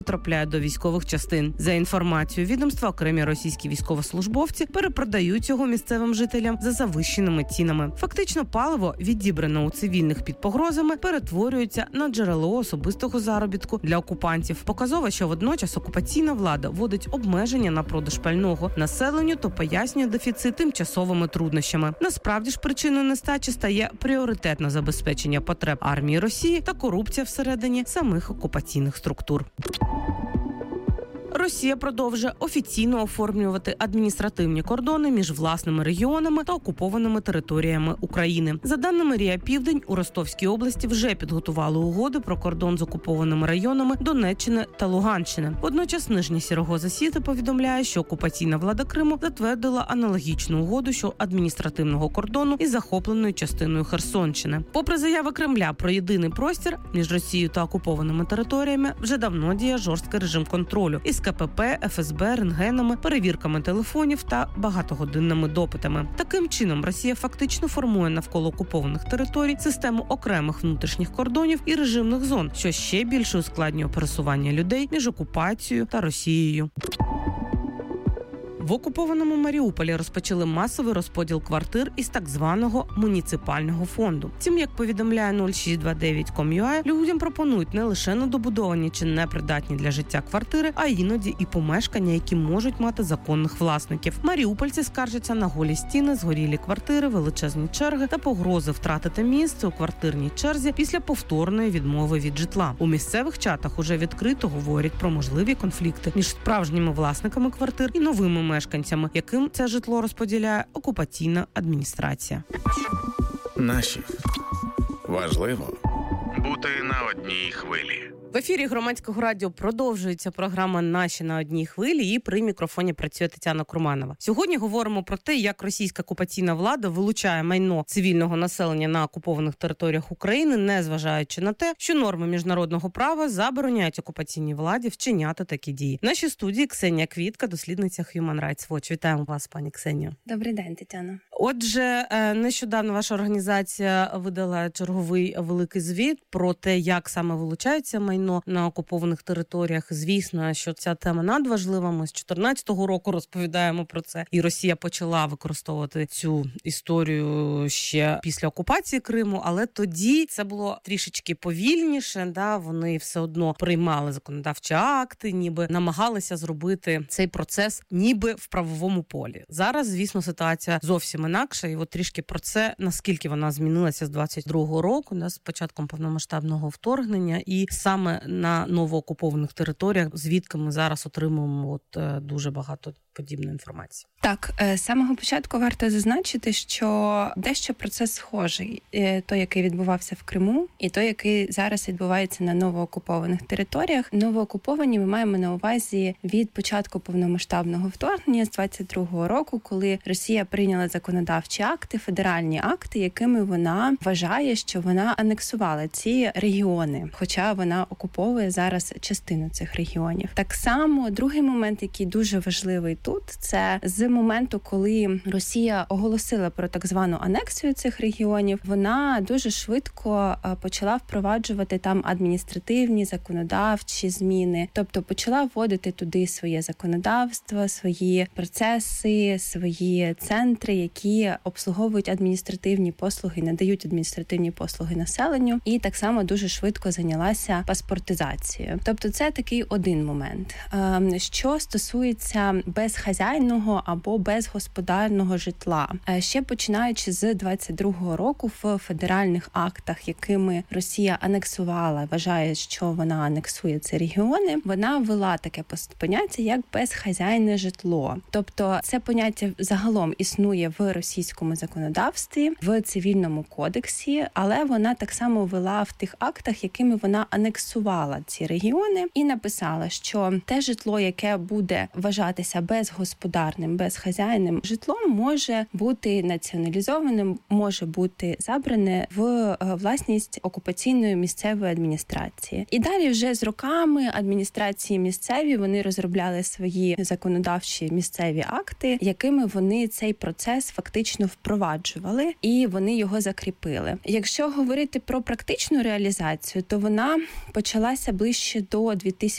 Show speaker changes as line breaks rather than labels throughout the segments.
потрапляє до військових частин. За інформацією відомства, окремі російські військовослужбовці перепродають його місцевим жителям за завищеними цінами. Фактично, паливо, відібране у цивільних під погрозами, перетворюється на джерело особистого заробітку для окупантів. Показово, що водночас окупаційна влада вводить обмеження на продаж пального населенню, то пояснює дефіцит тимчасовими труднощами. Насправді ж причиною нестачі стає пріоритетне забезпечення потреб армії Росії та корупція всередині самих окупаційних структур. Росія продовжує офіційно оформлювати адміністративні кордони між власними регіонами та окупованими територіями України. За даними РІА Південь, у Ростовській області вже підготували угоди про кордон з окупованими районами Донеччини та Луганщини. Водночас Нижня Сірого-Засіти повідомляє, що окупаційна влада Криму затвердила аналогічну угоду щодо адміністративного кордону із захопленою частиною Херсонщини. Попри заяви Кремля про єдиний простір між Росією та окупованими територіями, вже давно діє жорсткий режим контролю із КПП, ФСБ, рентгенами, перевірками телефонів та багатогодинними допитами. Таким чином, Росія фактично формує навколо окупованих територій систему окремих внутрішніх кордонів і режимних зон, що ще більше ускладнює пересування людей між окупацією та Росією. В окупованому Маріуполі розпочали масовий розподіл квартир із так званого муніципального фонду. Втім, як повідомляє 0629.com.ua, людям пропонують не лише недобудовані чи непридатні для життя квартири, а іноді і помешкання, які можуть мати законних власників. Маріупольці скаржаться на голі стіни, згорілі квартири, величезні черги та погрози втратити місце у квартирній черзі після повторної відмови від житла. У місцевих чатах уже відкрито говорять про можливі конфлікти між справжніми власниками квартир і новими мешканцями, яким це житло розподіляє окупаційна адміністрація.
Наші. Важливо бути на одній хвилі.
В ефірі Громадського радіо продовжується програма «Наші на одній хвилі» і при мікрофоні працює Тетяна Курманова. Сьогодні говоримо про те, як російська окупаційна влада вилучає майно цивільного населення на окупованих територіях України, незважаючи на те, що норми міжнародного права забороняють окупаційній владі вчиняти такі дії. В нашій студії Ксенія Квітка, дослідниця Human Rights Watch. Вітаємо вас, пані Ксенію.
Добрий день, Тетяна.
Отже, нещодавно ваша організація видала черговий великий звіт про те, як саме вилучається майно на окупованих територіях. Звісно, що ця тема надважлива. Ми з 2014 року розповідаємо про це. І Росія почала використовувати цю історію ще після окупації Криму, але тоді це було трішечки повільніше. Да? Вони все одно приймали законодавчі акти, ніби намагалися зробити цей процес ніби в правовому полі. Зараз, звісно, ситуація зовсім інакша. І от трішки про це, наскільки вона змінилася з 22-го року, з початком повномасштабного вторгнення, і саме на новоокупованих територіях, звідки ми зараз отримуємо дуже багато подібної інформації.
Так, з самого початку варто зазначити, що дещо процес схожий. Той, який відбувався в Криму, і той, який зараз відбувається на новоокупованих територіях. Новоокуповані ми маємо на увазі від початку повномасштабного вторгнення з 22-го року, коли Росія прийняла законодавчі акти, федеральні акти, якими вона вважає, що вона анексувала ці регіони, хоча вона окуповує зараз частину цих регіонів. Так само другий момент, який дуже важливий тут, це з моменту, коли Росія оголосила про так звану анексію цих регіонів, вона дуже швидко почала впроваджувати там адміністративні, законодавчі зміни. Тобто почала вводити туди своє законодавство, свої процеси, свої центри, які обслуговують адміністративні послуги, надають адміністративні послуги населенню, і так само дуже швидко зайнялася паспортизацією. Тобто це такий один момент. Що стосується безхазяйного або безгосподарного житла. Ще починаючи з 22-го року в федеральних актах, якими Росія анексувала, вважає, що вона анексує ці регіони, вона ввела таке поняття, як безхазяйне житло. Тобто це поняття загалом існує в російському законодавстві, в цивільному кодексі, але вона так само ввела в тих актах, якими вона анексувала ці регіони, і написала, що те житло, яке буде вважатися безгосподарним безгосподарним, безхазяйним житлом може бути націоналізованим, може бути забране в власність окупаційної місцевої адміністрації. І далі вже з роками адміністрації місцеві, вони розробляли свої законодавчі місцеві акти, якими вони цей процес фактично впроваджували, і вони його закріпили. Якщо говорити про практичну реалізацію, то вона почалася ближче до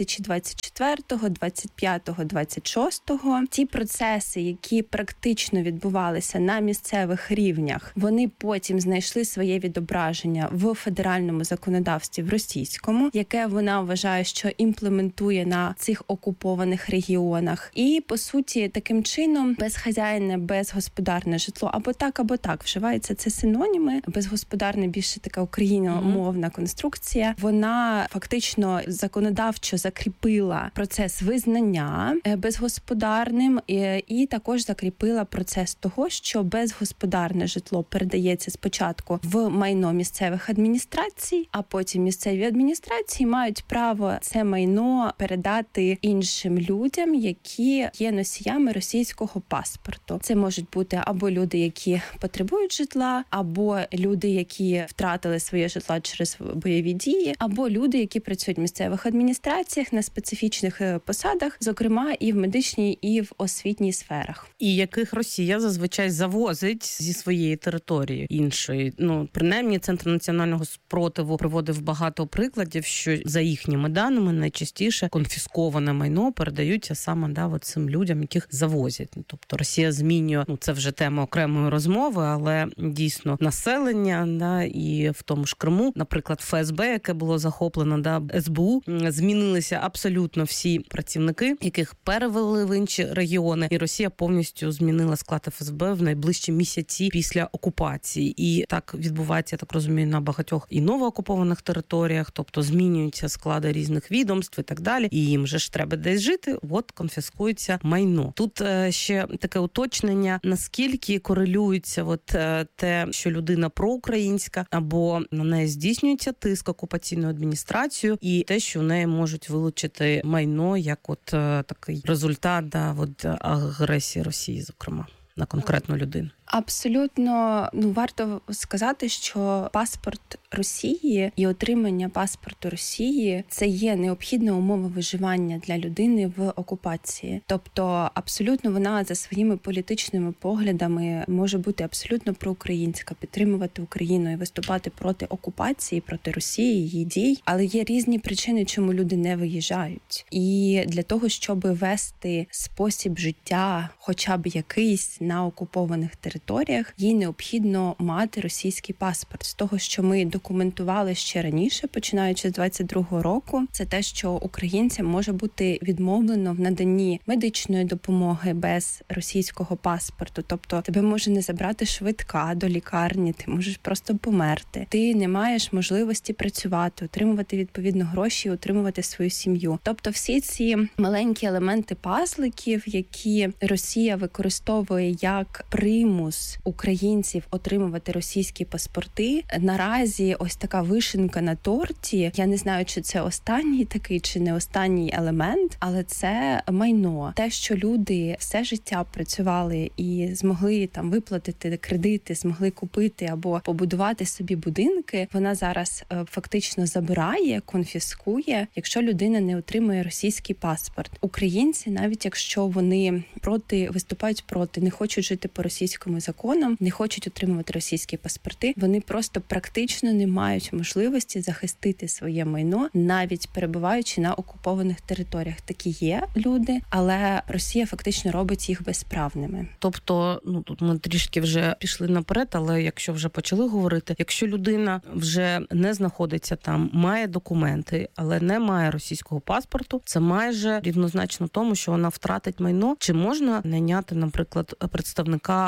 2024, 25, 26. Ті процеси, які практично відбувалися на місцевих рівнях, вони потім знайшли своє відображення в федеральному законодавстві в російському, яке вона вважає, що імплементує на цих окупованих регіонах. І, по суті, таким чином безхазяйне, безгосподарне житло або так вживаються це синоніми. Безгосподарне більше така україномовна конструкція. Вона фактично законодавчо закріпила процес визнання безгосподарним і також закріпила процес того, що безгосподарне житло передається спочатку в майно місцевих адміністрацій, а потім місцеві адміністрації мають право це майно передати іншим людям, які є носіями російського паспорту. Це можуть бути або люди, які потребують житла, або люди, які втратили своє житло через бойові дії, або люди, які працюють в місцевих адміністраціях на специфічних посадах, зокрема і в медичній, і в освітній сферах.
І яких Росія зазвичай завозить зі своєї території іншої. Принаймні, Центр національного спротиву приводив багато прикладів, що за їхніми даними найчастіше конфісковане майно передаються саме цим людям, яких завозять. Тобто Росія змінює, це вже тема окремої розмови, але дійсно населення, і в тому ж Криму, наприклад, ФСБ, яке було захоплено, СБУ, змінилися абсолютно всі працівники, яких перевели в інші регіони, і Росія повністю змінила склад ФСБ в найближчі місяці після окупації. І так відбувається, я так розумію, на багатьох і новоокупованих територіях, тобто змінюються склади різних відомств і так далі, і їм же ж треба десь жити, конфіскується майно. Тут ще таке уточнення, наскільки корелюється те, що людина проукраїнська, або на неї здійснюється тиск окупаційною адміністрацією, і те, що в неї можуть вилучити майно, як такий результат агресії Росії, зокрема, на конкретну людину.
Абсолютно, варто сказати, що паспорт Росії і отримання паспорту Росії – це є необхідна умова виживання для людини в окупації. Тобто, абсолютно вона за своїми політичними поглядами може бути абсолютно проукраїнська, підтримувати Україну і виступати проти окупації, проти Росії, її дій. Але є різні причини, чому люди не виїжджають. І для того, щоб вести спосіб життя, хоча б якийсь на окупованих територіях, їй необхідно мати російський паспорт. З того, що ми документували ще раніше, починаючи з 22-го року, це те, що українцям може бути відмовлено в наданні медичної допомоги без російського паспорту. Тобто тебе може не забрати швидка до лікарні, ти можеш просто померти. Ти не маєш можливості працювати, отримувати відповідно гроші, утримувати свою сім'ю. Тобто всі ці маленькі елементи пазликів, які Росія використовує як примус українців отримувати російські паспорти, наразі ось така вишенька на торті. Я не знаю, чи це останній такий, чи не останній елемент, але це майно. Те, що люди все життя працювали і змогли виплатити кредити, змогли купити або побудувати собі будинки, вона зараз фактично забирає, конфіскує, якщо людина не отримує російський паспорт. Українці, навіть якщо вони виступають проти, не хочуть жити по російському законам, не хочуть отримувати російські паспорти, вони просто практично не мають можливості захистити своє майно, навіть перебуваючи на окупованих територіях. Такі є люди, але Росія фактично робить їх безправними.
Тобто, тут ми трішки вже пішли наперед, але якщо вже почали говорити, якщо людина вже не знаходиться там, має документи, але не має російського паспорту, це майже рівнозначно тому, що вона втратить майно. Чи можна найняти, наприклад, представника, адвоката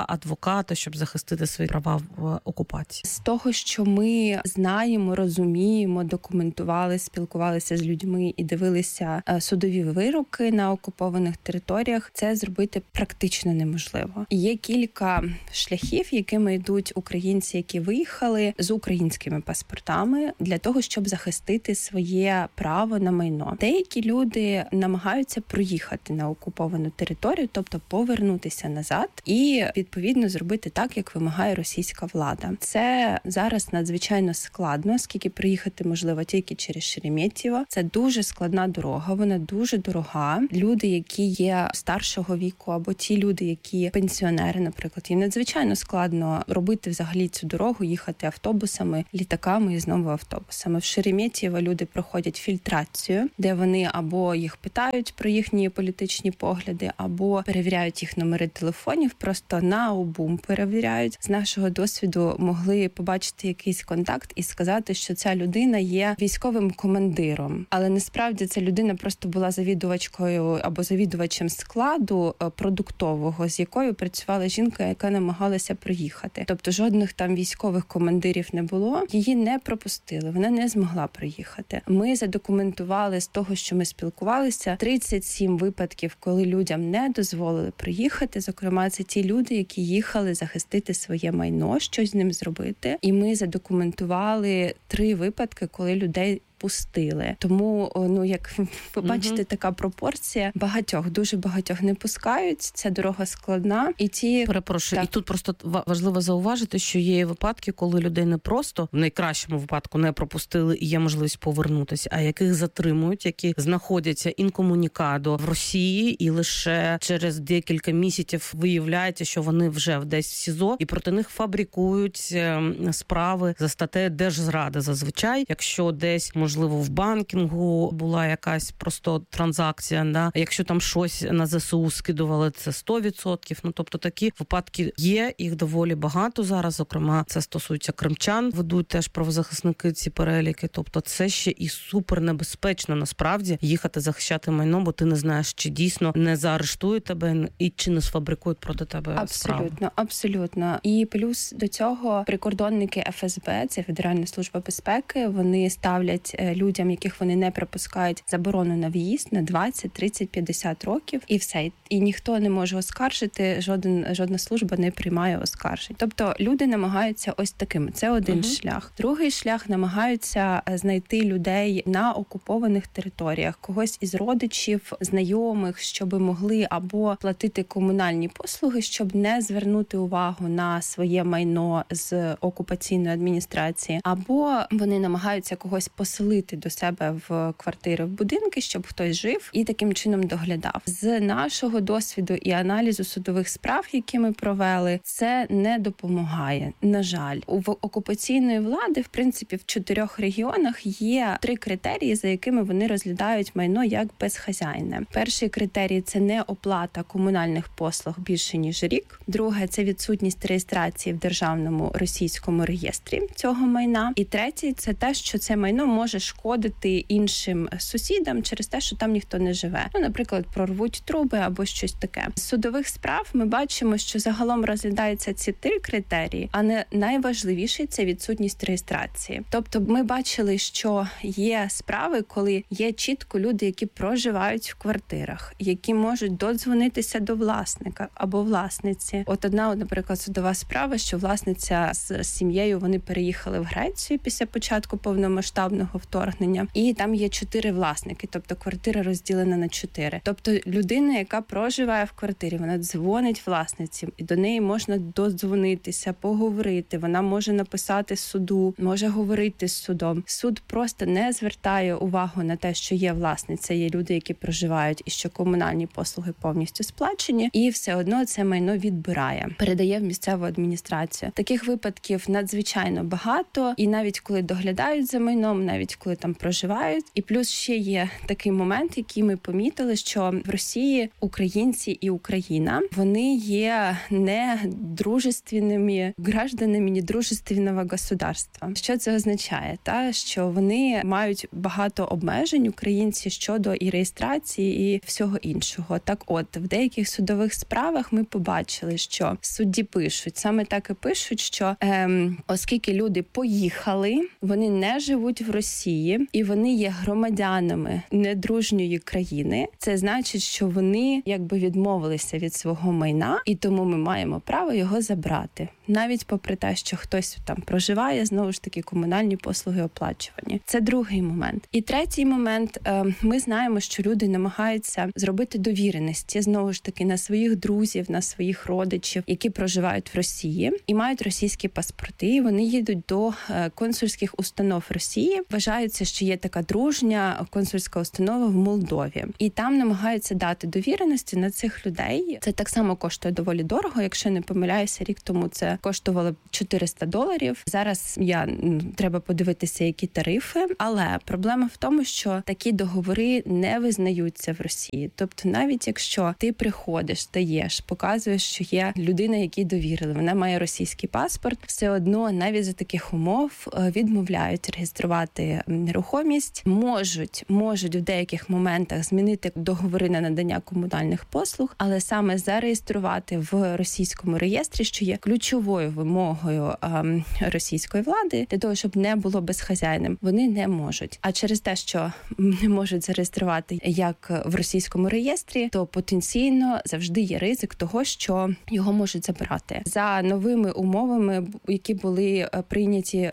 адвоката, щоб захистити свої права в окупації?
З того, що ми знаємо, розуміємо, документували, спілкувалися з людьми і дивилися судові вироки на окупованих територіях, це зробити практично неможливо. Є кілька шляхів, якими йдуть українці, які виїхали з українськими паспортами для того, щоб захистити своє право на майно. Деякі люди намагаються проїхати на окуповану територію, тобто повернутися назад і, відповідно, зробити так, як вимагає російська влада. Це зараз надзвичайно складно, оскільки приїхати можливо тільки через Шереметьєво. Це дуже складна дорога, вона дуже дорога. Люди, які є старшого віку, або ті люди, які пенсіонери, наприклад, їм надзвичайно складно робити взагалі цю дорогу, їхати автобусами, літаками і знову автобусами. В Шереметьєво люди проходять фільтрацію, де вони або їх питають про їхні політичні погляди, або перевіряють їх номери телефонів, просто наобум перевіряють. З нашого досвіду могли побачити якийсь контакт і сказати, що ця людина є військовим командиром. Але насправді ця людина просто була завідувачкою або завідувачем складу продуктового, з якою працювала жінка, яка намагалася проїхати. Тобто жодних там військових командирів не було. Її не пропустили, вона не змогла проїхати. Ми задокументували з того, що ми спілкувалися, 37 випадків, коли людям не дозволили проїхати. Зокрема, це ті люди, які їхали захистити своє майно, щось з ним зробити. І ми задокументували 3 випадки, коли людей пустили. Тому, як ви бачите, така пропорція. Дуже багатьох не пускають. Ця дорога складна.
Перепрошую, і тут просто важливо зауважити, що є випадки, коли людей не просто, в найкращому випадку, не пропустили і є можливість повернутися, а яких затримують, які знаходяться інкомунікадо в Росії, і лише через декілька місяців виявляється, що вони вже десь в СІЗО, і проти них фабрикують справи за статтею держзрада зазвичай, якщо десь, можливо, в банкінгу була якась просто транзакція, да? Якщо там щось на ЗСУ скидували, це 100%. Тобто такі випадки є, їх доволі багато зараз, зокрема, це стосується кримчан, ведуть теж правозахисники ці переліки, тобто це ще і супер небезпечно, насправді, їхати захищати майно, бо ти не знаєш, чи дійсно не заарештують тебе і чи не сфабрикують проти тебе справу.
Абсолютно. І плюс до цього прикордонники ФСБ, це Федеральна служба безпеки, вони ставлять людям, яких вони не пропускають, заборону на в'їзд на 20, 30, 50 років і все. І ніхто не може оскаржити, жодна служба не приймає оскаржень. Тобто люди намагаються ось таким. Це один шлях. Другий шлях, намагаються знайти людей на окупованих територіях, когось із родичів, знайомих, щоб могли або платити комунальні послуги, щоб не звернути увагу на своє майно з окупаційної адміністрації, або вони намагаються когось поселити до себе в квартири, в будинки, щоб хтось жив і таким чином доглядав. З нашого досвіду і аналізу судових справ, які ми провели, це не допомагає. На жаль, у окупаційної влади, в принципі, в 4 регіонах є 3 критерії, за якими вони розглядають майно як безхазяйне. Перший критерій – це не оплата комунальних послуг більше, ніж рік. Друге – це відсутність реєстрації в державному російському реєстрі цього майна. І третій – це те, що це майно може шкодити іншим сусідам через те, що там ніхто не живе. Наприклад, прорвуть труби або щось таке. З судових справ ми бачимо, що загалом розглядаються ці 3 критерії, а не найважливіший – це відсутність реєстрації. Тобто ми бачили, що є справи, коли є чітко люди, які проживають в квартирах, які можуть додзвонитися до власника або власниці. От одна, наприклад, судова справа, що власниця з сім'єю, вони переїхали в Грецію після початку повномасштабного вторгнення, і там є 4 власники, тобто квартира розділена на 4. Тобто людина, яка проживає в квартирі, вона дзвонить власниці, і до неї можна додзвонитися, поговорити, вона може написати суду, може говорити з судом. Суд просто не звертає увагу на те, що є власниця, є люди, які проживають, і що комунальні послуги повністю сплачені, і все одно це майно відбирає, передає в місцеву адміністрацію. Таких випадків надзвичайно багато, і навіть коли доглядають за майном, навіть навіть коли там проживають. І плюс ще є такий момент, який ми помітили, що в Росії українці і Україна, вони є не дружественними гражданами недружественного государства. Що це означає? Що вони мають багато обмежень, українці, щодо і реєстрації, і всього іншого. Так от, в деяких судових справах ми побачили, що судді пишуть, саме так і пишуть, що оскільки люди поїхали, вони не живуть в Росії, і вони є громадянами недружньої країни, це значить, що вони якби відмовилися від свого майна, і тому ми маємо право його забрати. Навіть попри те, що хтось там проживає, знову ж таки, комунальні послуги оплачувані. Це другий момент. І третій момент. Ми знаємо, що люди намагаються зробити довіреності, знову ж таки, на своїх друзів, на своїх родичів, які проживають в Росії і мають російські паспорти. І вони їдуть до консульських установ Росії. Вважається, що є така дружня консульська установа в Молдові. І там намагаються дати довіреності на цих людей. Це так само коштує доволі дорого. Якщо не помиляюся, рік тому це коштувало $400. Зараз треба подивитися, які тарифи. Але проблема в тому, що такі договори не визнаються в Росії. Тобто навіть якщо ти приходиш, даєш, показуєш, що є людина, якій довірили, вона має російський паспорт, все одно навіть за таких умов відмовляють реєструвати нерухомість, можуть в деяких моментах змінити договори на надання комунальних послуг, але саме зареєструвати в російському реєстрі, що є ключовою вимогою російської влади, для того, щоб не було безхазяйним, вони не можуть. А через те, що не можуть зареєструвати як в російському реєстрі, то потенційно завжди є ризик того, що його можуть забрати. За новими умовами, які були прийняті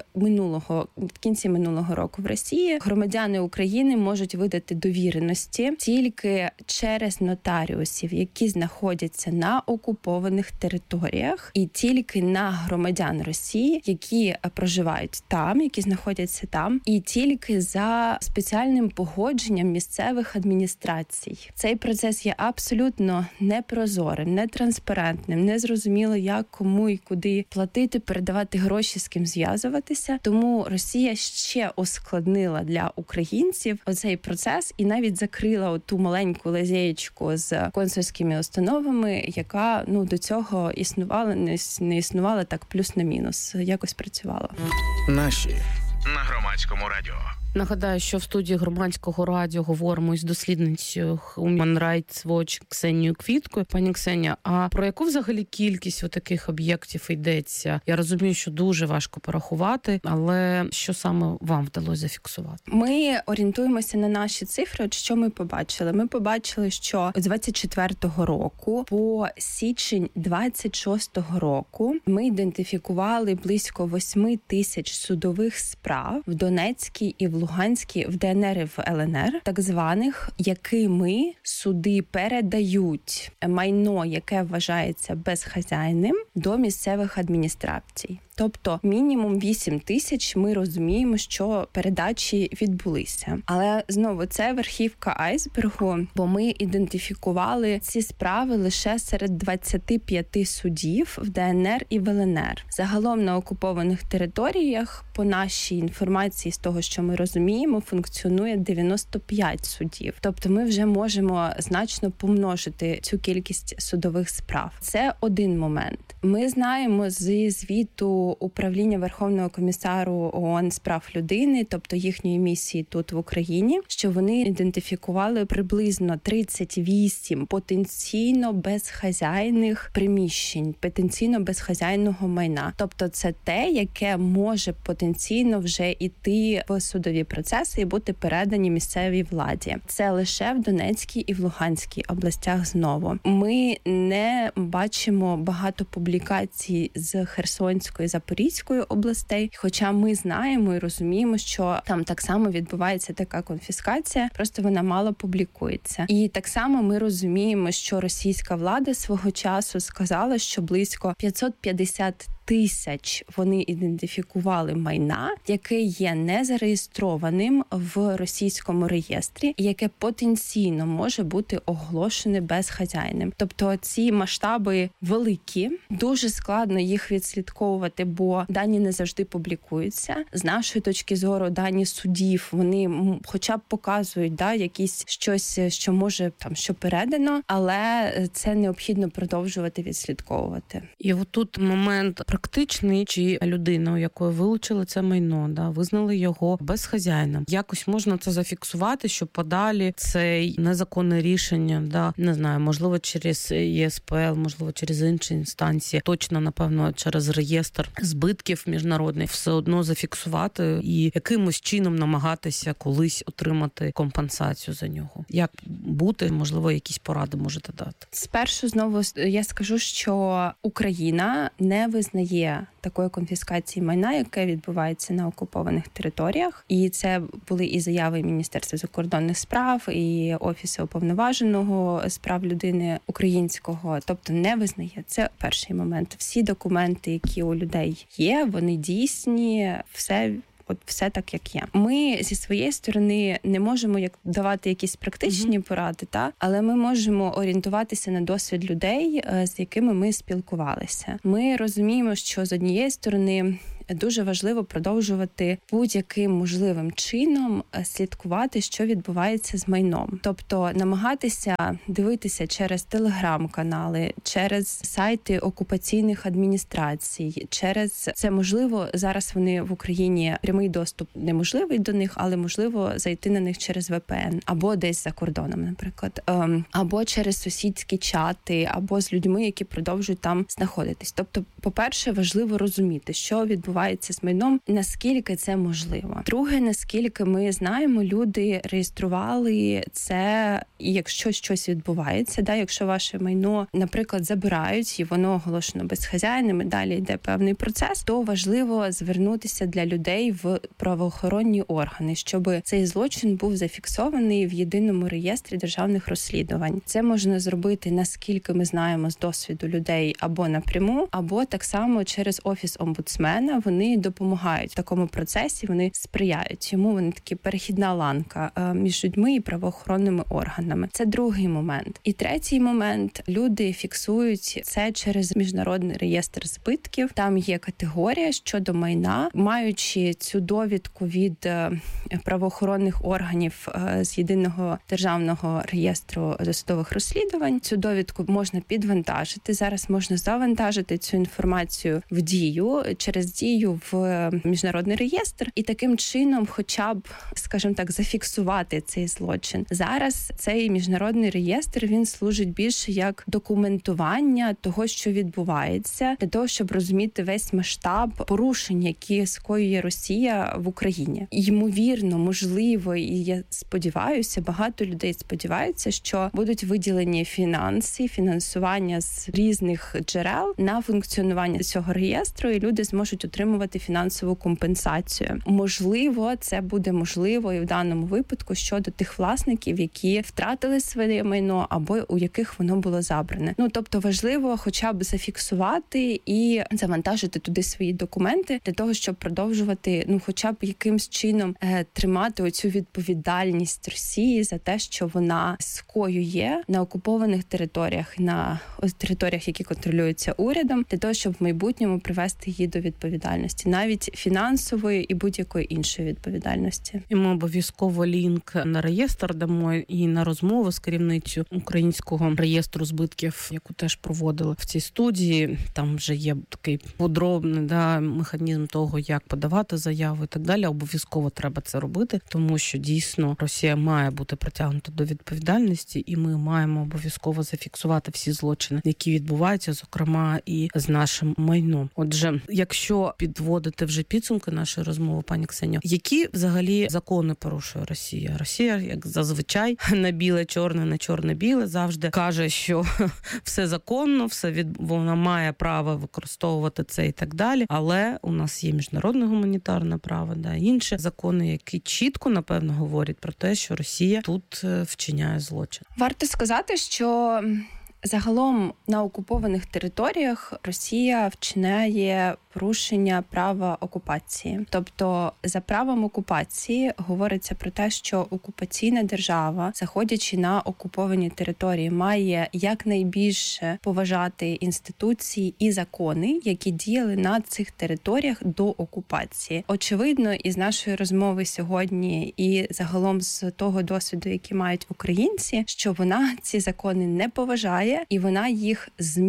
в кінці минулого року в Росії, громадяни України можуть видати довіреності тільки через нотаріусів, які знаходяться на окупованих територіях, і тільки на громадян Росії, які проживають там, які знаходяться там, і тільки за спеціальним погодженням місцевих адміністрацій. Цей процес є абсолютно непрозорим, нетранспарентним, незрозуміло, як, кому і куди платити, передавати гроші, з ким зв'язуватися. Тому Росія ще ускладнила для українців оцей процес і навіть закрила ту маленьку лазєєчку з консульськими установами, яка до цього існувала, не існувала так плюс на мінус, якось працювала.
Наші на Громадському радіо.
Нагадаю, що в студії Громадського радіо говоримо із дослідницею Human Rights Watch Ксенією Квіткою. Пані Ксенія, а про яку взагалі кількість таких об'єктів йдеться? Я розумію, що дуже важко порахувати, але що саме вам вдалося зафіксувати?
Ми орієнтуємося на наші цифри. От що ми побачили? Ми побачили, що з 24-го року по січень 26-го року ми ідентифікували близько 8 тисяч судових справ в Донецькій і в Луганській, в ДНР і в ЛНР, так званих, якими суди передають майно, яке вважається безхазяйним, до місцевих адміністрацій. Тобто мінімум 8 тисяч ми розуміємо, що передачі відбулися. Але знову це верхівка айсбергу, бо ми ідентифікували ці справи лише серед 25 судів в ДНР і в ЛНР. Загалом на окупованих територіях, по нашій інформації, з того, що ми розуміємо, функціонує 95 судів. Тобто ми вже можемо значно помножити цю кількість судових справ. Це один момент. Ми знаємо зі звіту Управління Верховного комісару ООН з прав людини, тобто їхньої місії тут в Україні, що вони ідентифікували приблизно 38 потенційно безхазяйних приміщень, потенційно безхазяйного майна. Тобто це те, яке може потенційно вже йти в судові процеси і бути передані місцевій владі. Це лише в Донецькій і в Луганській областях знову. Ми не бачимо багато публікацій з Херсонської, Запорізької областей, хоча ми знаємо і розуміємо, що там так само відбувається така конфіскація, просто вона мало публікується. І так само ми розуміємо, що російська влада свого часу сказала, що близько 550 тисяч вони ідентифікували майна, яке є незареєстрованим в російському реєстрі, і яке потенційно може бути оголошене безхазяйним. Тобто ці масштаби великі, дуже складно їх відслідковувати, бо дані не завжди публікуються. З нашої точки зору, дані судів, вони хоча б показують, якісь щось, що може що передано, але це необхідно продовжувати відслідковувати.
І отут момент практичний, чи людина, у якої вилучили це майно, визнали його безхазяйним. Якось можна це зафіксувати, щоб подалі це незаконне рішення, не знаю, можливо, через ЄСПЛ, можливо, через інші інстанції, точно, напевно, через реєстр збитків міжнародний, все одно зафіксувати і якимось чином намагатися колись отримати компенсацію за нього. Як бути, можливо, якісь поради можете дати?
Спершу знову я скажу, що Україна не визнає такої конфіскації майна, яке відбувається на окупованих територіях. І це були і заяви Міністерства закордонних справ, і Офісу уповноваженого з прав людини українського. Тобто не визнає. Це перший момент. Всі документи, які у людей є, вони дійсні, все так, як є. Ми зі своєї сторони не можемо давати якісь практичні поради, але ми можемо орієнтуватися на досвід людей, з якими ми спілкувалися. Ми розуміємо, що з однієї сторони дуже важливо продовжувати будь-яким можливим чином слідкувати, що відбувається з майном. Тобто намагатися дивитися через телеграм-канали, через сайти окупаційних адміністрацій, це можливо, зараз вони в Україні, прямий доступ неможливий до них, але можливо зайти на них через VPN, або десь за кордоном, наприклад, або через сусідські чати, або з людьми, які продовжують там знаходитись. Тобто, по-перше, важливо розуміти, що відбувається з майном, наскільки це можливо. Друге, наскільки ми знаємо, люди реєстрували це, і якщо щось відбувається, якщо ваше майно, наприклад, забирають, і воно оголошено безхазяйним, і далі йде певний процес, то важливо звернутися для людей в правоохоронні органи, щоб цей злочин був зафіксований в єдиному реєстрі державних розслідувань. Це можна зробити, наскільки ми знаємо з досвіду людей, або напряму, або так само через Офіс омбудсмена. Вони допомагають в такому процесі, вони сприяють йому, вони такі перехідна ланка між людьми і правоохоронними органами. Це другий момент. І третій момент. Люди фіксують це через міжнародний реєстр збитків. Там є категорія щодо майна. Маючи цю довідку від правоохоронних органів з єдиного державного реєстру досудових розслідувань, цю довідку можна підвантажити. Зараз можна завантажити цю інформацію в Дію, через Дію в міжнародний реєстр, і таким чином хоча б, скажімо так, зафіксувати цей злочин. Зараз цей міжнародний реєстр, він служить більше як документування того, що відбувається, для того, щоб розуміти весь масштаб порушень, які скоює Росія в Україні. Ймовірно, можливо, і я сподіваюся, багато людей сподіваються, що будуть виділені фінансування з різних джерел на функціонування цього реєстру, і люди зможуть отримувати фінансову компенсацію. Можливо, це буде можливо і в даному випадку щодо тих власників, які втратили своє майно або у яких воно було забране. Тобто важливо хоча б зафіксувати і завантажити туди свої документи для того, щоб продовжувати, хоча б якимсь чином тримати оцю відповідальність Росії за те, що вона скоює на окупованих територіях, на територіях, які контролюються урядом, для того, щоб в майбутньому привести її до відповідальності, навіть фінансової і будь-якої іншої відповідальності.
І ми обов'язково лінк на реєстр дамо і на розмову з керівницею українського реєстру збитків, яку теж проводили в цій студії. Там вже є такий подробний механізм того, як подавати заяву і так далі. Обов'язково треба це робити, тому що дійсно Росія має бути притягнута до відповідальності, і ми маємо обов'язково зафіксувати всі злочини, які відбуваються, зокрема і з нашим майном. Отже, якщо підводити вже підсумки нашої розмови, пані Ксеньо, які взагалі закони порушує Росія? Росія, як зазвичай, на біле-чорне, на чорне-біле, завжди каже, що все законно, вона має право використовувати це і так далі, але у нас є міжнародне гуманітарне право, інші закони, які чітко, напевно, говорять про те, що Росія тут вчиняє злочин.
Варто сказати, що Загалом на окупованих територіях Росія вчиняє порушення права окупації. Тобто за правом окупації говориться про те, що окупаційна держава, заходячи на окуповані території, має якнайбільше поважати інституції і закони, які діяли на цих територіях до окупації. Очевидно, із нашої розмови сьогодні і загалом з того досвіду, який мають українці, що вона ці закони не поважає і вона їх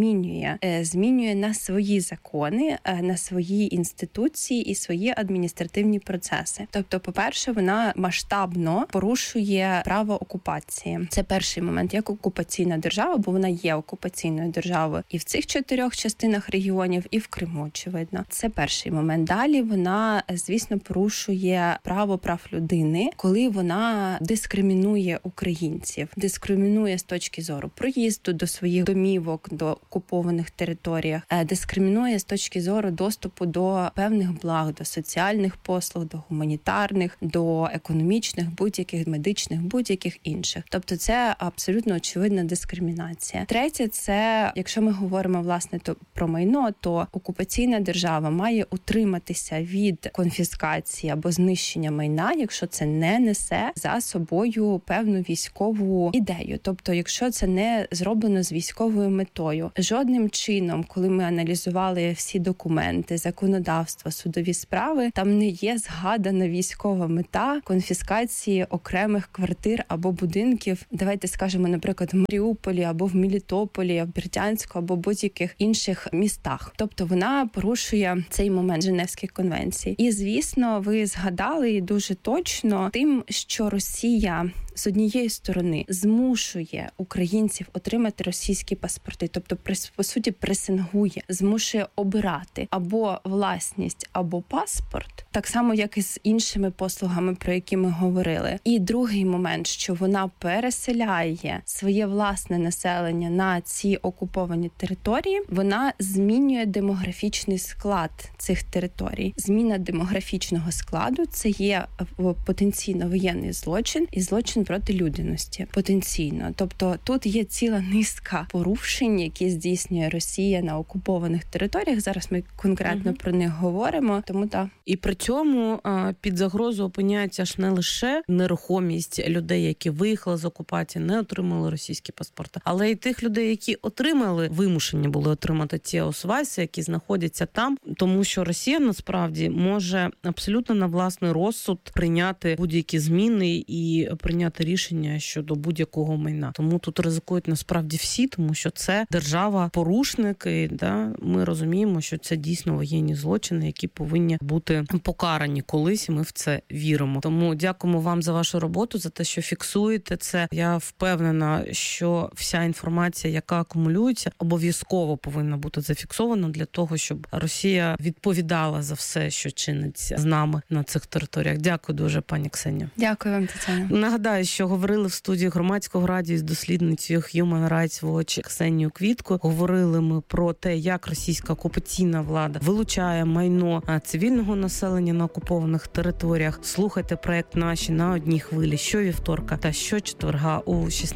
змінює на свої закони, на свої інституції і свої адміністративні процеси. Тобто, по-перше, вона масштабно порушує право окупації. Це перший момент, як окупаційна держава, бо вона є окупаційною державою і в цих 4 частинах регіонів, і в Криму, очевидно. Це перший момент. Далі вона, звісно, порушує прав людини, коли вона дискримінує українців, дискримінує з точки зору проїзду до своїх домівок, до окупованих територіях, дискримінує з точки зору доступу до певних благ, до соціальних послуг, до гуманітарних, до економічних, будь-яких, медичних, будь-яких інших. Тобто це абсолютно очевидна дискримінація. Третє, це, якщо ми говоримо, власне, про майно, то окупаційна держава має утриматися від конфіскації або знищення майна, якщо це не несе за собою певну військову ідею. Тобто, якщо це не зроблено з військовою метою. Жодним чином, коли ми аналізували всі документи, законодавство, судові справи, там не є згадана військова мета конфіскації окремих квартир або будинків. Давайте скажемо, наприклад, в Маріуполі або в Мелітополі, в Бердянську або будь-яких інших містах. Тобто вона порушує цей момент Женевських конвенцій. І, звісно, ви згадали дуже точно тим, що Росія з однієї сторони змушує українців отримати російські паспорти, тобто, по суті, пресингує, змушує обирати або власність, або паспорт, так само, як і з іншими послугами, про які ми говорили. І другий момент, що вона переселяє своє власне населення на ці окуповані території, вона змінює демографічний склад цих територій. Зміна демографічного складу – це є потенційно воєнний злочин і злочин проти людяності. Потенційно. Тобто тут є ціла низка порушень, які здійснює Росія на окупованих територіях. Зараз ми конкретно про них говоримо, тому так.
І при цьому під загрозу опиняється ж не лише нерухомість людей, які виїхали з окупації, не отримали російські паспорти, але й тих людей, які отримали, вимушені були отримати ті освайси, які знаходяться там, тому що Росія насправді може абсолютно на власний розсуд прийняти будь-які зміни і прийняти рішення щодо будь-якого майна. Тому тут ризикують насправді всі, тому що це держава-порушник, і ми розуміємо, що це дійсно воєнні злочини, які повинні бути покарані колись, і ми в це віримо. Тому дякуємо вам за вашу роботу, за те, що фіксуєте це. Я впевнена, що вся інформація, яка акумулюється, обов'язково повинна бути зафіксована для того, щоб Росія відповідала за все, що чиниться з нами на цих територіях. Дякую дуже, пані Ксенія.
Дякую вам, Тетяна.
Нагадаю, що говорили в студії Громадського радіо з дослідницею Human Rights Watch Ксенією Квітко. Говорили ми про те, як російська окупаційна влада вилучає майно цивільного населення на окупованих територіях. Слухайте проект «Наші» на одній хвилі щовівторка та щочетверга о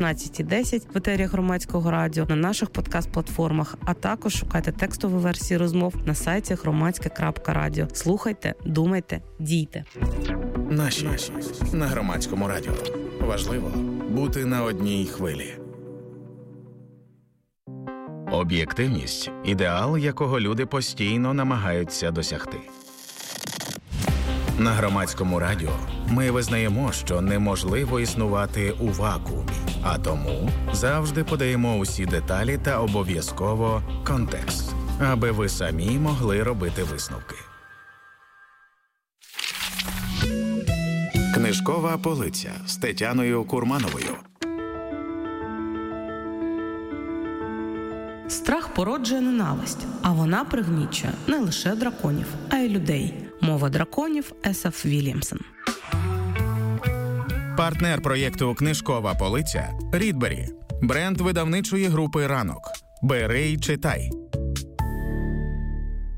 16:10 в етері Громадського радіо на наших подкаст-платформах, а також шукайте текстові версії розмов на сайті громадське.радіо. Слухайте, думайте, дійте.
Наші на Громадському радіо. Важливо бути на одній хвилі. Об'єктивність – ідеал, якого люди постійно намагаються досягти. На Громадському радіо ми визнаємо, що неможливо існувати у вакуумі, а тому завжди подаємо усі деталі та обов'язково контекст, аби ви самі могли робити висновки. Книжкова полиця з Тетяною Курмановою.
Страх породжує ненависть, а вона пригнічує не лише драконів, а й людей. Мова драконів Есаф Вільямсон.
Партнер проєкту «Книжкова полиця» – Рідбері. Бренд видавничої групи «Ранок». Бери й читай.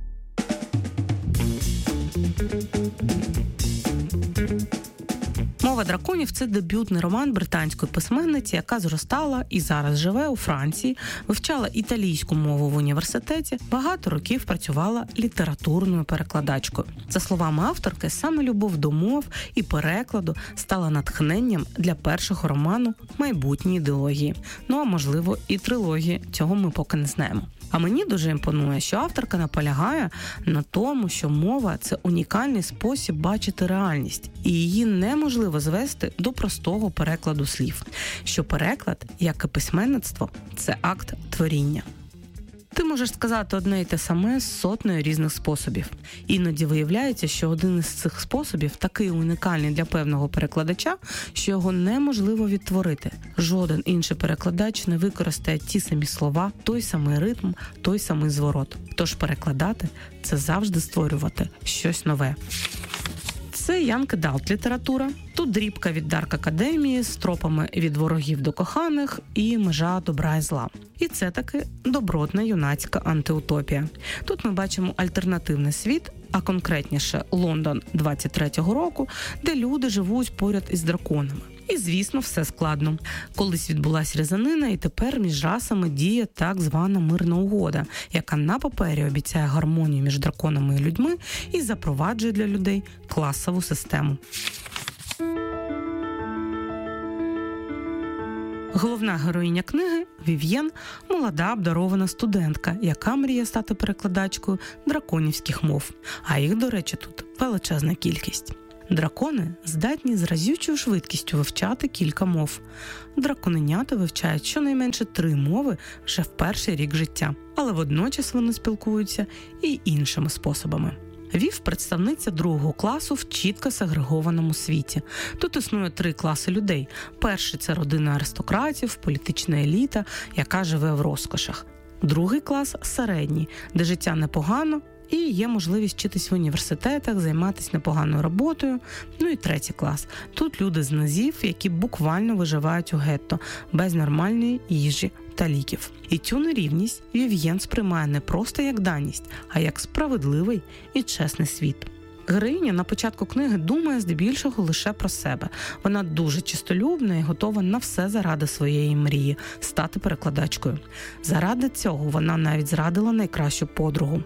Мова «Мова драконів» – це дебютний роман британської письменниці, яка зростала і зараз живе у Франції, вивчала італійську мову в університеті, багато років працювала літературною перекладачкою. За словами авторки, саме любов до мов і перекладу стала натхненням для першого роману майбутньої ідеології. Ну, а можливо, і трилогії. Цього ми поки не знаємо. А мені дуже імпонує, що авторка наполягає на тому, що мова – це унікальний спосіб бачити реальність, і її неможливо звести до простого перекладу слів. Що переклад, як і письменництво, це акт творіння. Ти можеш сказати одне й те саме з сотнею різних способів. Іноді виявляється, що один із цих способів такий унікальний для певного перекладача, що його неможливо відтворити. Жоден інший перекладач не використає ті самі слова, той самий ритм, той самий зворот. Тож перекладати – це завжди створювати щось нове. Це Young Adult література. Тут дрібка від Dark Academy з тропами від ворогів до коханих і межа добра і зла. І це таки добротна юнацька антиутопія. Тут ми бачимо альтернативний світ, а конкретніше Лондон 23-го року, де люди живуть поряд із драконами. І, звісно, все складно. Колись відбулася різанина, і тепер між расами діє так звана мирна угода, яка на папері обіцяє гармонію між драконами і людьми і запроваджує для людей класову систему. Головна героїня книги – Вів'єн, молода обдарована студентка, яка мріє стати перекладачкою драконівських мов. А їх, до речі, тут величезна кількість. Дракони здатні з разючою швидкістю вивчати кілька мов. Драконенята вивчають щонайменше 3 мови вже в перший рік життя, але водночас вони спілкуються і іншими способами. Вів – представниця 2-го класу в чітко сегрегованому світі. Тут існує 3 класи людей. Перший – це родина аристократів, політична еліта, яка живе в розкошах. Другий клас – середній, де життя непогано, і є можливість вчитись в університетах, займатися непоганою роботою. Ну і третій клас. Тут люди з низів, які буквально виживають у гетто, без нормальної їжі та ліків. І цю нерівність Вів'єн сприймає не просто як даність, а як справедливий і чесний світ. Героїня на початку книги думає здебільшого лише про себе. Вона дуже чистолюбна і готова на все заради своєї мрії – стати перекладачкою. Заради цього вона навіть зрадила найкращу подругу.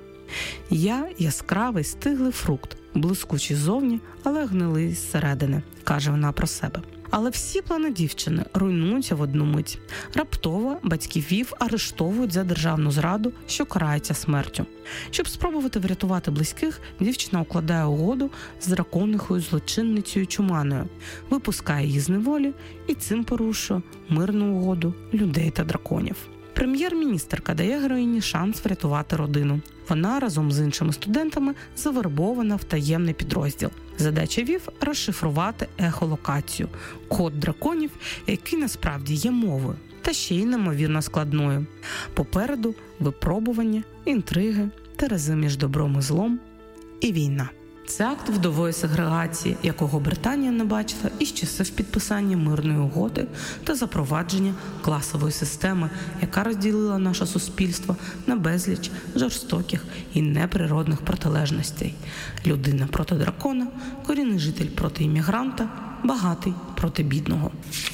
«Я – яскравий, стиглий фрукт, блискучий зовні, але гнилий зсередини», – каже вона про себе. Але всі плани дівчини руйнуються в одну мить. Раптово батьків Вів арештовують за державну зраду, що карається смертю. Щоб спробувати врятувати близьких, дівчина укладає угоду з драконихою злочинницею Чуманою, випускає її з неволі і цим порушує мирну угоду людей та драконів. Прем'єр-міністерка дає героїні шанс врятувати родину. Вона разом з іншими студентами завербована в таємний підрозділ. Задача Вів – розшифрувати ехолокацію – код драконів, який насправді є мовою, та ще й неймовірно складною. Попереду – випробування, інтриги, терези між добром і злом і війна. Це акт вдової сегрегації, якого Британія не бачила із часів підписання мирної угоди та запровадження класової системи, яка розділила наше суспільство на безліч жорстоких і неприродних протилежностей. Людина проти дракона, корінний житель проти іммігранта, багатий проти бідного.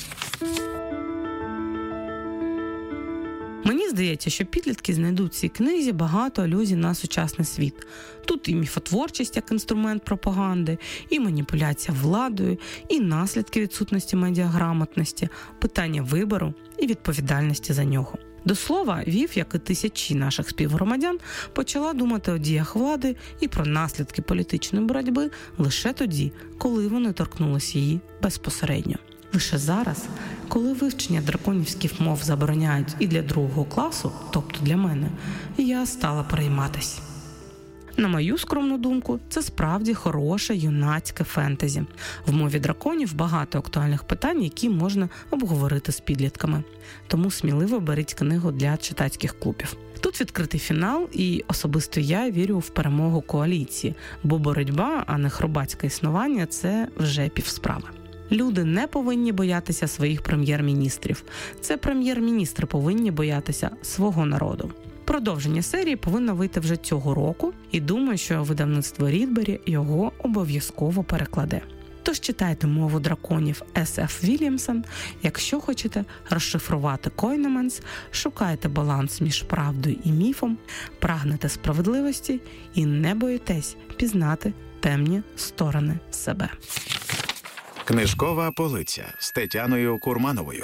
Мені здається, що підлітки знайдуть в цій книзі багато алюзій на сучасний світ. Тут і міфотворчість як інструмент пропаганди, і маніпуляція владою, і наслідки відсутності медіаграмотності, питання вибору і відповідальності за нього. До слова, Вів, як і тисячі наших співгромадян, почала думати о діях влади і про наслідки політичної боротьби лише тоді, коли вони торкнулися її безпосередньо. Лише зараз, коли вивчення драконівських мов забороняють і для 2-го класу, тобто для мене, я стала перейматись. На мою скромну думку, це справді хороше юнацьке фентезі. В мові драконів багато актуальних питань, які можна обговорити з підлітками. Тому сміливо беріть книгу для читацьких клубів. Тут відкритий фінал, і особисто я вірю в перемогу коаліції, бо боротьба, а не хробацьке існування – це вже півсправи. Люди не повинні боятися своїх прем'єр-міністрів. Це прем'єр-міністри повинні боятися свого народу. Продовження серії повинно вийти вже цього року, і думаю, що видавництво Рідбері його обов'язково перекладе. Тож читайте «Мову драконів» С.Ф. Вільямсон. Якщо хочете розшифрувати Койнеманс, шукайте баланс між правдою і міфом, прагнете справедливості і не боїтесь пізнати темні сторони себе.
Книжкова полиця з Тетяною Курмановою.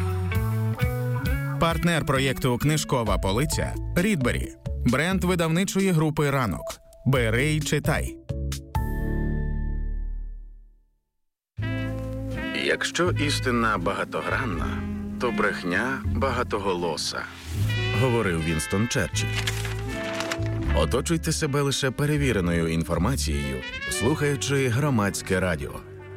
Партнер проєкту «Книжкова полиця» – Рідбері. Бренд видавничої групи «Ранок». Бери й читай. Якщо істина багатогранна, то брехня багатоголоса, говорив Вінстон Черчилль. Оточуйте себе лише перевіреною інформацією, слухаючи Громадське радіо.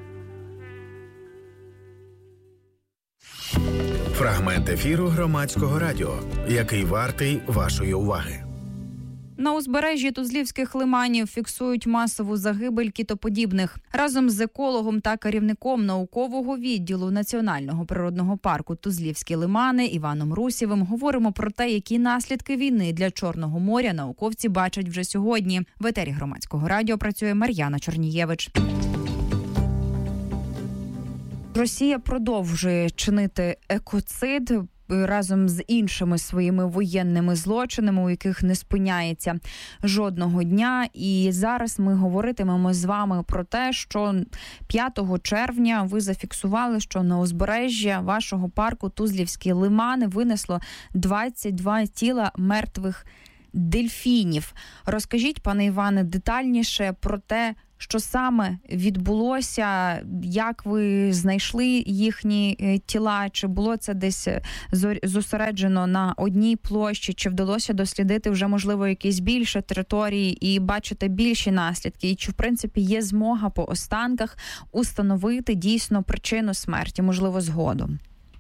Фрагмент ефіру Громадського радіо, який вартий вашої уваги.
На узбережжі Тузлівських лиманів фіксують масову загибель китоподібних. Разом з екологом та керівником наукового відділу Національного природного парку Тузлівські лимани Іваном Русєвим говоримо про те, які наслідки війни для Чорного моря науковці бачать вже сьогодні. В етері Громадського радіо працює Мар'яна Чорнієвич. Росія продовжує чинити екоцид разом з іншими своїми воєнними злочинами, у яких не спиняється жодного дня. І зараз ми говоритимемо з вами про те, що 5 червня ви зафіксували, що на узбережжя вашого парку Тузлівські лимани винесло 22 тіла мертвих дельфінів. Розкажіть, пане Іване, детальніше про те, що саме відбулося, як ви знайшли їхні тіла, чи було це десь зосереджено на одній площі, чи вдалося дослідити вже, можливо, якісь більше території і бачити більші наслідки, і чи, в принципі, є змога по останках установити дійсно причину смерті, можливо, згодом?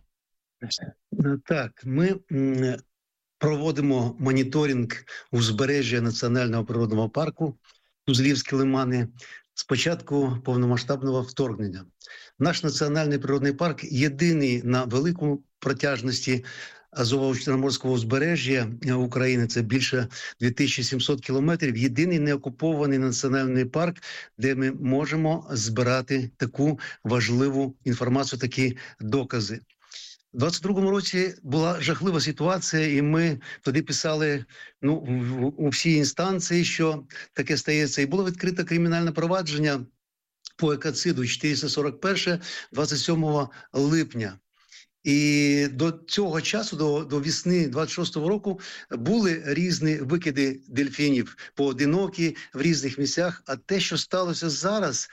Так, ми проводимо моніторинг узбережжя Національного природного парку Тузлівські лимани з початку повномасштабного вторгнення. Наш національний природний парк єдиний на великому протяжності Азово-Чорноморського узбережжя України, це більше 2700 кілометрів, єдиний неокупований національний парк, де ми можемо збирати таку важливу інформацію, такі докази. У 22-му році була жахлива ситуація, і ми тоді писали у всі інстанції, що таке стається. І було відкрито кримінальне провадження по екоциду 441 27 липня. І до цього часу, до весни 26-го року, були різні викиди дельфінів, поодинокі, в різних місцях. А те, що сталося зараз,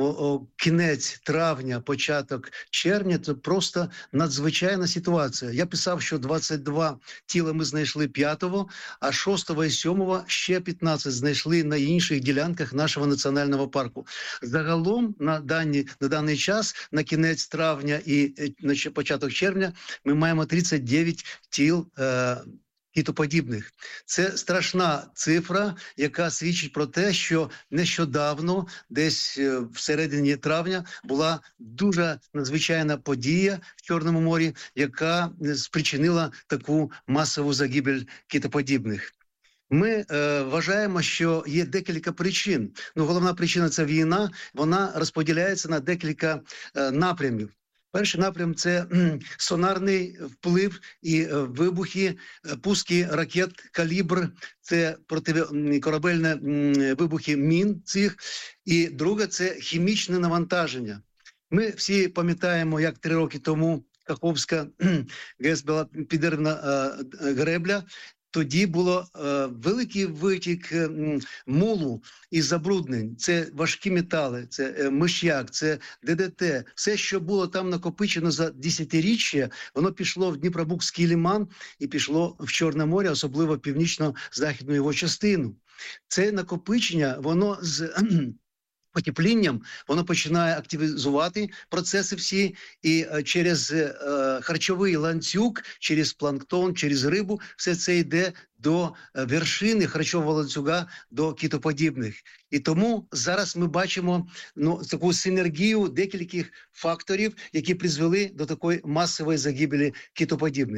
кінець травня, початок червня, це просто надзвичайна ситуація. Я писав, що 22 тіла ми знайшли 5-го, а 6-го і 7-го ще 15 знайшли на інших ділянках нашого національного парку. Загалом на даний час, на кінець травня і на початок червня, ми маємо 39 тіл китоподібних. Це страшна цифра, яка свідчить про те, що нещодавно, десь всередині травня, була дуже надзвичайна подія в Чорному морі, яка спричинила таку масову загибель китоподібних. Ми вважаємо, що є декілька причин. Головна причина – це війна, вона розподіляється на декілька напрямів. Перший напрям – це сонарний вплив і вибухи, пуски ракет «Калібр», це протикорабельні вибухи мін цих. І друге – це хімічне навантаження. Ми всі пам'ятаємо, як 3 роки тому Каховська ГЕС була підірвана гребля. Тоді було великий витік мулу і забруднень. Це важкі метали, це миш'як, це ДДТ. Все, що було там накопичено за десятиріччя, воно пішло в Дніпробузький лиман і пішло в Чорне море, особливо в північно-західну його частину. Це накопичення, воно з потеплінням, воно починає активізувати процеси всі, і через харчовий ланцюг, через планктон, через рибу, все це йде до вершини харчового ланцюга, до китоподібних. І тому зараз ми бачимо таку синергію декількох факторів, які призвели до такої масової загибелі китоподібних.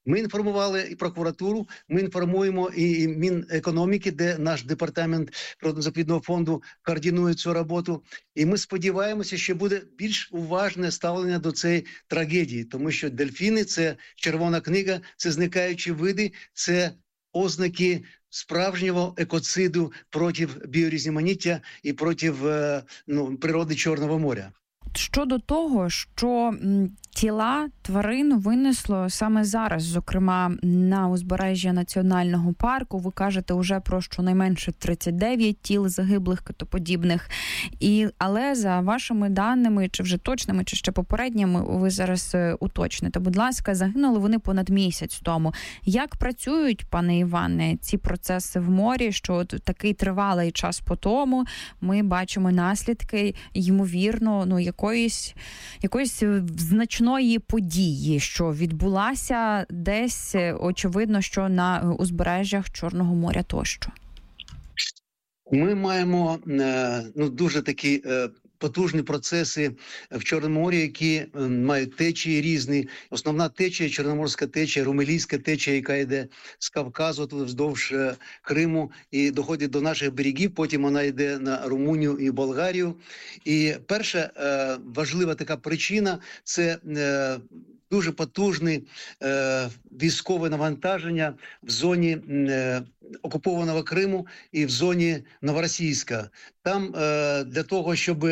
Ми інформували і прокуратуру, ми інформуємо і Мінекономіки, де наш департамент природно-заповідного фонду координує цю роботу. І ми сподіваємося, що буде більш уважне ставлення до цієї трагедії, тому що дельфіни – це червона книга, це зникаючі види, це ознаки справжнього екоциду проти біорізноманіття і проти природи Чорного моря.
Щодо того, що тіла тварин винесло саме зараз, зокрема на узбережжя національного парку, ви кажете уже про щонайменше 39 тіл загиблих китоподібних. Але за вашими даними, чи вже точними, чи ще попередніми, ви зараз уточните. Будь ласка, загинули вони понад місяць тому. Як працюють, пане Іване, ці процеси в морі, що такий тривалий час по тому ми бачимо наслідки, ймовірно, якоїсь значної події, що відбулася десь, очевидно, що на узбережжях Чорного моря тощо?
Ми маємо дуже такі потужні процеси в Чорному морі, які мають течії різні. Основна течія – Чорноморська течія, Румелійська течія, яка йде з Кавказу вздовж Криму і доходить до наших берегів, потім вона йде на Румунію і Болгарію. І перша важлива така причина – це дуже потужне військове навантаження в зоні окупованого Криму і в зоні Новоросійська. Там для того, щоб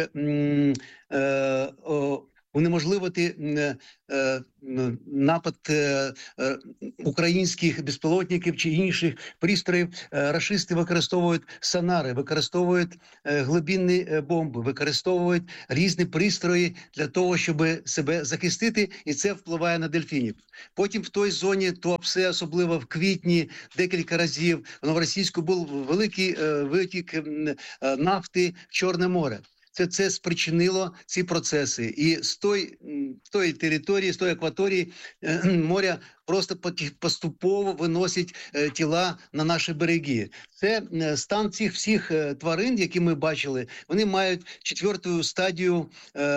унеможливити напад українських безпілотників чи інших пристроїв, рашисти використовують сонари, використовують глибинні бомби, використовують різні пристрої для того, щоб себе захистити, і це впливає на дельфінів. Потім в той зоні Туапсе, особливо в квітні, декілька разів в Новоросійську був великий витік нафти в Чорне море. Це спричинило ці процеси. І з тої території, з тої акваторії моря просто поступово виносять тіла на наші береги. Це стан цих всіх тварин, які ми бачили, вони мають четверту стадію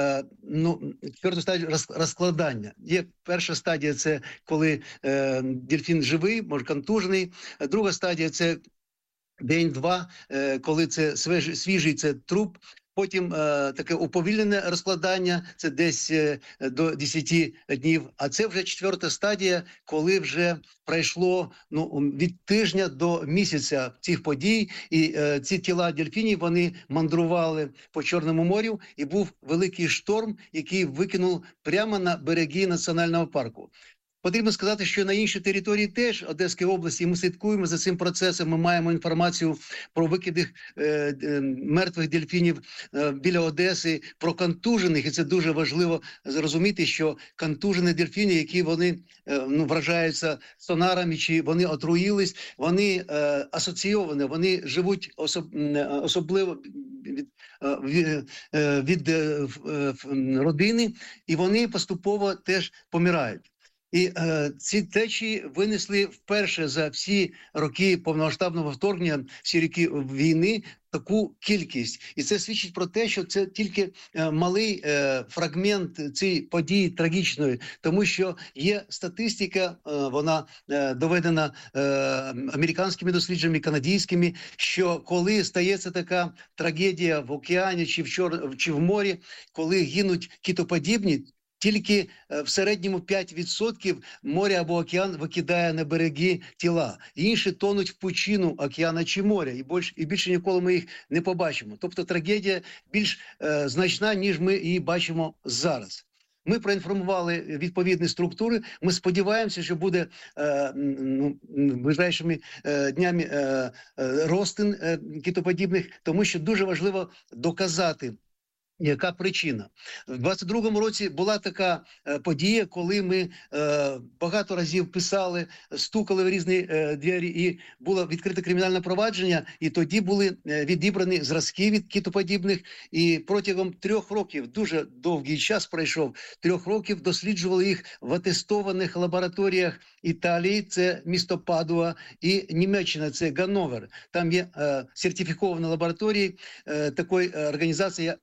розкладання. Є перша стадія – це коли дельфін живий, може контужений. Друга стадія – це день-два, коли це свіжий, це труп. Потім таке уповільнене розкладання, це десь до 10 днів. А це вже четверта стадія, коли вже пройшло від тижня до місяця цих подій. І ці тіла дельфінів, вони мандрували по Чорному морю. І був великий шторм, який викинув прямо на береги національного парку. Потрібно сказати, що на іншій території теж Одеської області ми слідкуємо за цим процесом. Ми маємо інформацію про викиди мертвих дельфінів біля Одеси, про контужених. І це дуже важливо зрозуміти, що контужені дельфіни, які вони вражаються сонарами, чи вони отруїлись, вони асоційовані, вони живуть особливо від родини, і вони поступово теж помирають. І ці течії винесли вперше за всі роки повномасштабного вторгнення, всі роки війни, таку кількість. І це свідчить про те, що це тільки малий фрагмент цієї події трагічної, тому що є статистика, вона доведена американськими дослідженнями, канадськими, що коли стається така трагедія в океані чи в морі, коли гинуть китоподібні, тільки в середньому 5% моря або океан викидає на береги тіла. Інші тонуть в пучину океана чи моря, і більше ніколи ми їх не побачимо. Тобто трагедія більш значна, ніж ми її бачимо зараз. Ми проінформували відповідні структури. Ми сподіваємося, що буде ближайшими днями розтин китоподібних, тому що дуже важливо доказати, яка причина. В 22-му році була така подія, коли ми багато разів писали, стукали в різні двері, і було відкрите кримінальне провадження, і тоді були відібрані зразки від китоподібних, і протягом 3 років, дуже довгий час пройшов, 3 років досліджували їх в атестованих лабораторіях Італії, це місто Падуа, і Німеччина, це Ганновер. Там є сертифіковані лабораторії такої організації Акоба,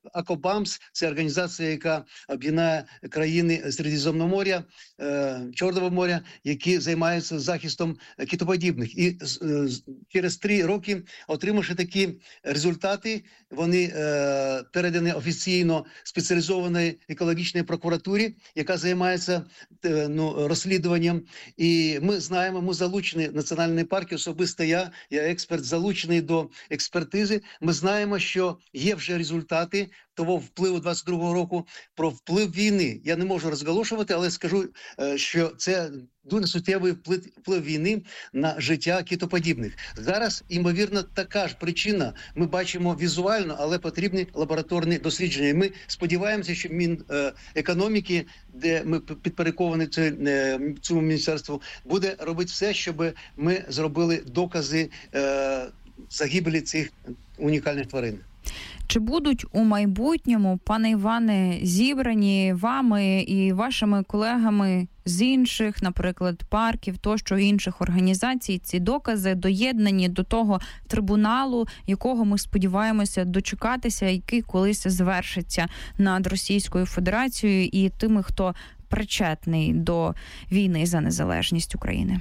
ПАМС – це організація, яка об'єднає країни Середземномор'я, Чорного моря, які займаються захистом китоподібних. І через 3 роки, отримавши такі результати, вони передані офіційно спеціалізованій екологічній прокуратурі, яка займається розслідуванням. І ми знаємо, ми залучені Національний парк, особисто я експерт, залучений до експертизи. Ми знаємо, що є вже результати того впливу 22-го року, про вплив війни. Я не можу розголошувати, але скажу, що це дуже суттєвий вплив війни на життя китоподібних. Зараз, ймовірно, така ж причина. Ми бачимо візуально, але потрібні лабораторні дослідження. І ми сподіваємося, що Мінекономіки, де ми підпорядковані цьому міністерству, буде робити все, щоб ми зробили докази загибелі цих унікальних тварин.
Чи будуть у майбутньому, пане Іване, зібрані вами і вашими колегами з інших, наприклад, парків, тощо інших організацій, ці докази доєднані до того трибуналу, якого ми сподіваємося дочекатися, який колись звершиться над Російською Федерацією і тими, хто причетний до війни за незалежність України?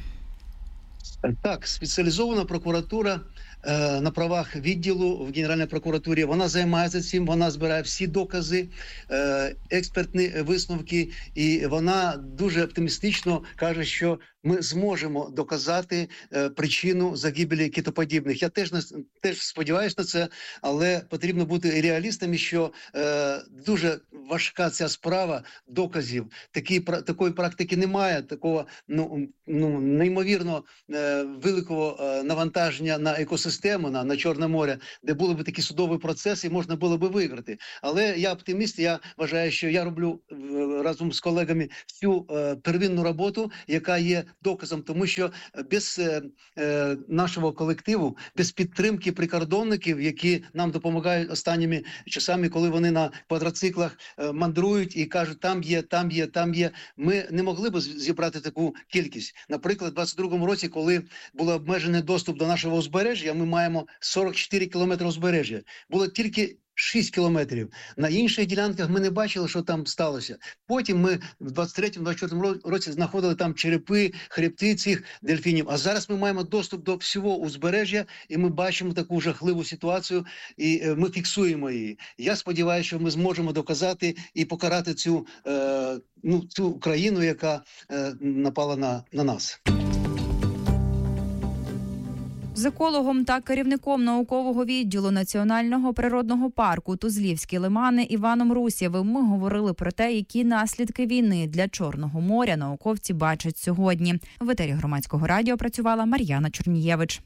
Так, спеціалізована прокуратура на правах відділу в Генеральній прокуратурі, вона займається цим, вона збирає всі докази, експертні висновки, і вона дуже оптимістично каже, що ми зможемо доказати причину загибелі китоподібних. Я теж сподіваюся на це, але потрібно бути реалістами, що дуже важка ця справа доказів. Такої практики немає, такого неймовірно великого навантаження на екосистему, на Чорне море, де були б такі судові процеси і можна було б виграти. Але я оптиміст, я вважаю, що я роблю разом з колегами всю первинну роботу, яка є доказом, тому що без нашого колективу, без підтримки прикордонників, які нам допомагають останніми часами, коли вони на квадроциклах мандрують і кажуть, там є, ми не могли б зібрати таку кількість. Наприклад, у 22-му році, коли був обмежений доступ до нашого узбережжя, ми маємо 44 кілометри узбережжя. Було тільки 6 кілометрів. На інших ділянках ми не бачили, що там сталося. Потім ми в 23-24 році знаходили там черепи, хребти цих дельфінів. А зараз ми маємо доступ до всього узбережжя, і ми бачимо таку жахливу ситуацію, і ми фіксуємо її. Я сподіваюся, що ми зможемо доказати і покарати цю країну, яка напала на нас.
З екологом та керівником наукового відділу Національного природного парку Тузлівські лимани Іваном Русєвим ми говорили про те, які наслідки війни для Чорного моря науковці бачать сьогодні. В етері Громадського радіо працювала Мар'яна Чорнієвич.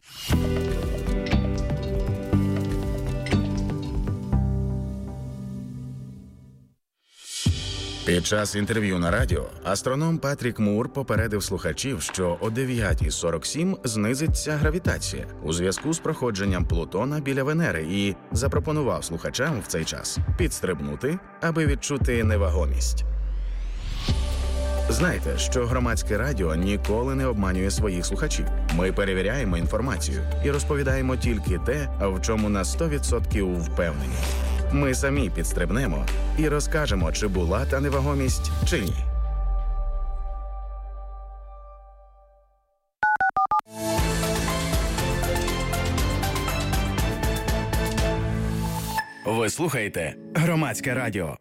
Під час інтерв'ю на радіо астроном Патрік Мур попередив слухачів, що о 9:47 знизиться гравітація у зв'язку з проходженням Плутона біля Венери і запропонував слухачам в цей час підстрибнути, аби відчути невагомість. Знайте, що Громадське радіо ніколи не обманює своїх слухачів. Ми перевіряємо інформацію і розповідаємо тільки те, в чому на 100% впевнені. Ми самі підстрибнемо і розкажемо, чи була та невагомість, чи ні. Ви слухаєте Громадське радіо.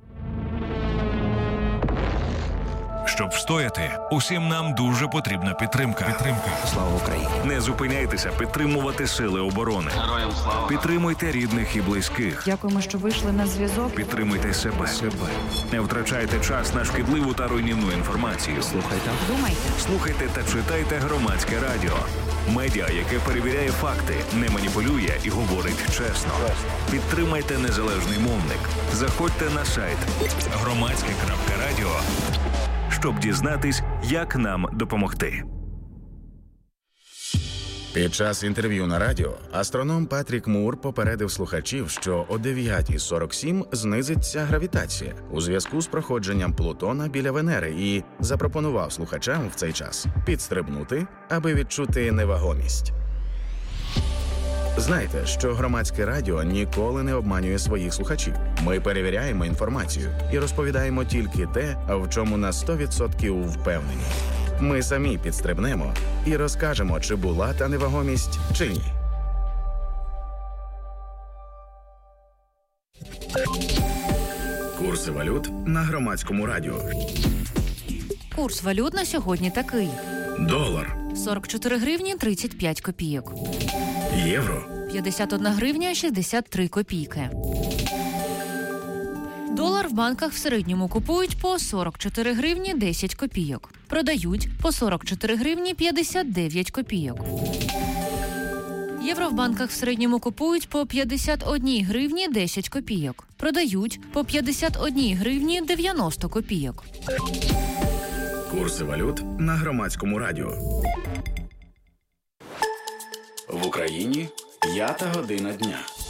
Щоб встояти, усім нам дуже потрібна підтримка.
Слава Україні!
Не зупиняйтеся підтримувати сили оборони.
Героям слава!
Підтримуйте рідних і близьких.
Дякуємо, що вийшли на зв'язок.
Підтримуйте себе. Не втрачайте час на шкідливу та руйнівну інформацію. Слухайте та читайте Громадське радіо. Медіа, яке перевіряє факти, не маніпулює і говорить чесно. Підтримайте незалежний мовник. Заходьте на сайт громадське.радіо, щоб дізнатись, як нам допомогти.
Під час інтерв'ю на радіо астроном Патрік Мур попередив слухачів, що о 9:47 знизиться гравітація у зв'язку з проходженням Плутона біля Венери і запропонував слухачам в цей час підстрибнути, аби відчути невагомість. Знайте, що Громадське радіо ніколи не обманює своїх слухачів. Ми перевіряємо інформацію і розповідаємо тільки те, в чому на 100% впевнені. Ми самі підстрибнемо і розкажемо, чи була та невагомість, чи ні. Курси валют на Громадському радіо.
Курс валют на сьогодні такий.
Долар.
44 гривні 35 копійок.
Євро.
51 гривня 63 копійки. Долар в банках в середньому купують по 44 гривні 10 копійок. Продають по 44 гривні 59 копійок. Євро в банках в середньому купують по 51 гривні 10 копійок. Продають по 51 гривні 90 копійок.
Курси валют на Громадському радіо. В Україні 5 година дня.